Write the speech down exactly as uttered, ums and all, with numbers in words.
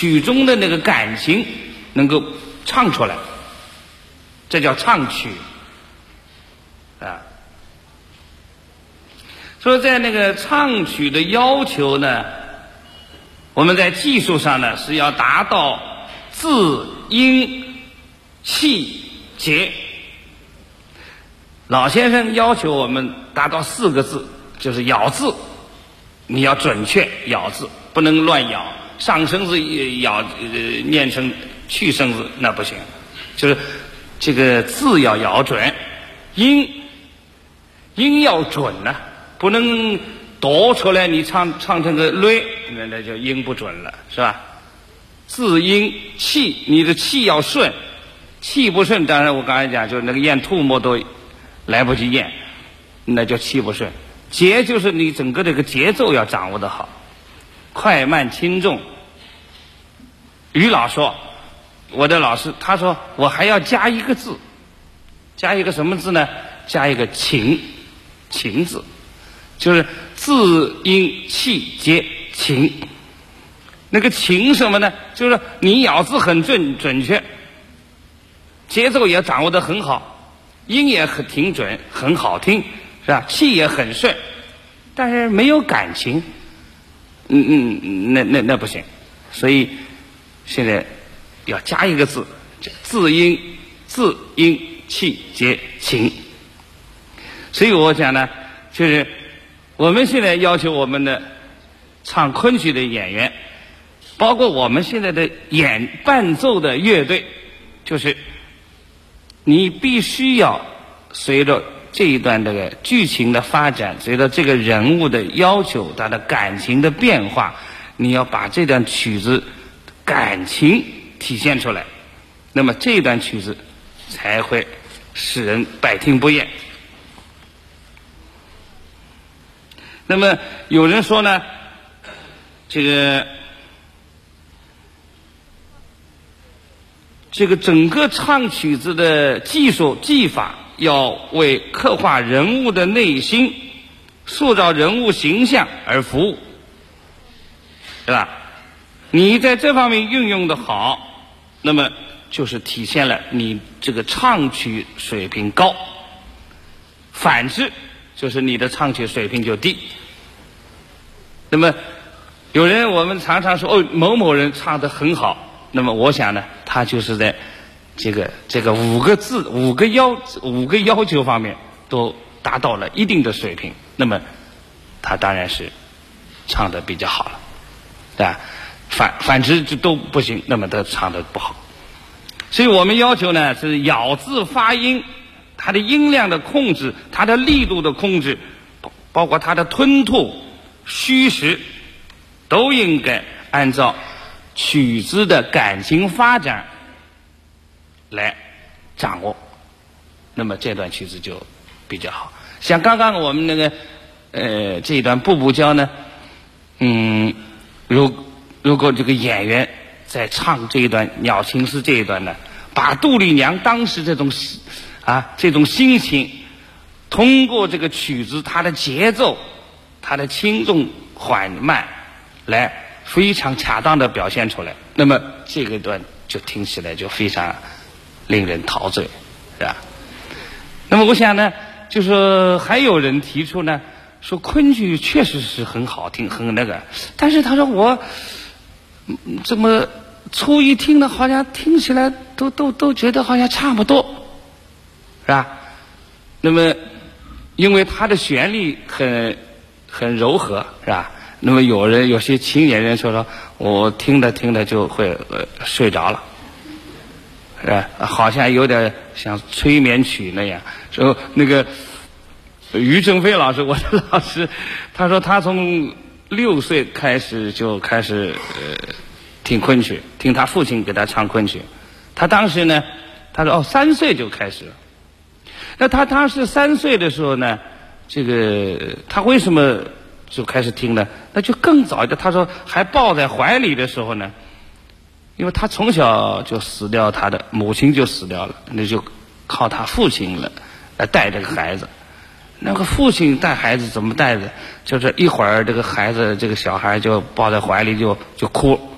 曲中的那个感情能够唱出来，这叫唱曲啊。所以在那个唱曲的要求呢，我们在技术上呢是要达到字音气节。老先生要求我们达到四个字，就是咬字，你要准确咬字，不能乱咬，上声字咬呃念成去声字那不行，就是这个字要咬准，音音要准呢、啊，不能读出来你唱唱成个累，那那就音不准了，是吧？字音气，你的气要顺，气不顺，当然我刚才讲就是那个咽吐沫都来不及咽，那叫气不顺。节就是你整个这个节奏要掌握得好，快慢轻重。于老说，我的老师他说我还要加一个字，加一个什么字呢？加一个情，情字，就是字音气节情。那个情什么呢？就是你咬字很准准确，节奏也掌握得很好，音也很挺准，很好听，是吧？气也很顺，但是没有感情，嗯嗯，那那那不行。所以现在要加一个字，字音字音气节情。所以我讲呢，就是我们现在要求我们的唱昆曲的演员，包括我们现在的演伴奏的乐队，就是你必须要随着这一段这个剧情的发展，随着这个人物的要求，他的感情的变化，你要把这段曲子感情体现出来，那么这段曲子才会使人百听不厌。那么有人说呢，这个这个整个唱曲子的技术技法要为刻画人物的内心、塑造人物形象而服务，对吧？你在这方面运用的好，那么就是体现了你这个唱曲水平高，反之就是你的唱曲水平就低。那么有人我们常常说哦，某某人唱得很好，那么我想呢，他就是在这个这个五个字五个要五个要求方面都达到了一定的水平，那么他当然是唱得比较好了，对吧？反反之就都不行，那么他唱得不好。所以我们要求呢是咬字发音，它的音量的控制，它的力度的控制，包括它的吞吐虚实，都应该按照曲子的感情发展来掌握，那么这段曲子就比较好。像刚刚我们那个呃这一段步步娇呢，嗯，如如果这个演员在唱这一段《鸟情诗》这一段呢，把杜丽娘当时这种啊这种心情，通过这个曲子它的节奏、它的轻重缓慢，来非常恰当的表现出来，那么这个段就听起来就非常令人陶醉，是吧？那么我想呢，就说还有人提出呢，说昆曲确实是很好听，很那个，但是他说我这么初一听呢，好像听起来都都都觉得好像差不多，是吧？那么因为它的旋律很很柔和，是吧？那么有人有些青年人说说，我听着听着就会、呃、睡着了，是吧？好像有点像催眠曲那样。说那个于正飞老师，我的老师，他说他从六岁开始就开始呃听昆曲，听他父亲给他唱昆曲。他当时呢，他说哦三岁就开始了。那他当时三岁的时候呢，这个他为什么就开始听呢？那就更早一点，他说还抱在怀里的时候呢，因为他从小就死掉，他的母亲就死掉了，那就靠他父亲了来带这个孩子。那个父亲带孩子怎么带的？就是一会儿这个孩子这个小孩就抱在怀里就就哭，